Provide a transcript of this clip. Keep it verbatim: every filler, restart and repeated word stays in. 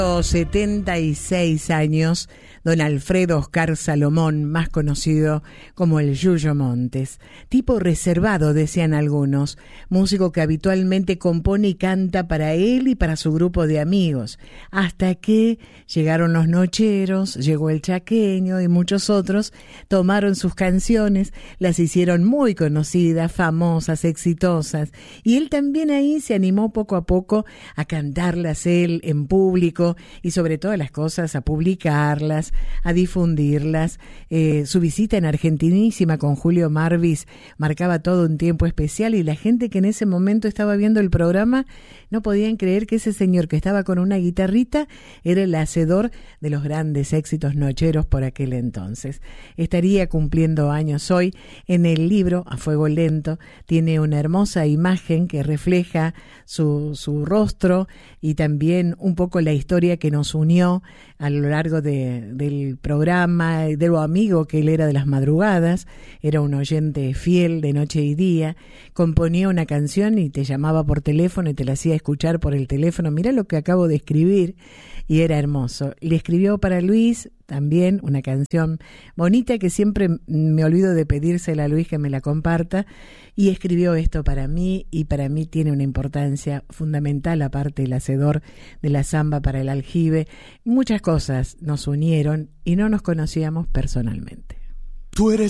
setenta y seis años, don Alfredo Oscar Salomón, más conocido como el Yuyo Montes. Tipo reservado, decían algunos, músico que habitualmente compone y canta para él y para su grupo de amigos, hasta que llegaron los nocheros, llegó el chaqueño y muchos otros, tomaron sus canciones, las hicieron muy conocidas, famosas, exitosas, y él también ahí se animó poco a poco a cantarlas él en público, y sobre todas las cosas a publicarlas, a difundirlas. Eh, su visita en Argentinísima con Julio Marvis marcaba todo un tiempo especial, y la gente que en ese momento estaba viendo el programa no podían creer que ese señor que estaba con una guitarrita era el hacedor de los grandes éxitos nocheros por aquel entonces. Estaría cumpliendo años hoy. En el libro A Fuego Lento tiene una hermosa imagen que refleja su, su rostro y también un poco la historia que nos unió a lo largo de, del programa, de lo amigo que él era de las madrugadas. Era un oyente fiel de noche y día, componía una canción y te llamaba por teléfono y te la hacía escuchar por el teléfono. Mirá lo que acabo de escribir, y era hermoso. Le escribió para Luis también una canción bonita que siempre me olvido de pedírsela a Luis que me la comparta, y escribió esto para mí, y para mí tiene una importancia fundamental, aparte el hacedor de la samba para el aljibe. Muchas cosas nos unieron y no nos conocíamos personalmente. Tú eres